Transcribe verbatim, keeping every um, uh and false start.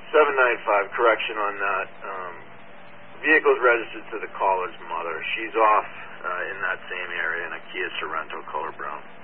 seven nine five, correction on that. Um, vehicle's registered to the caller's mother. She's off uh, in that same area in a Kia Sorrento color brown.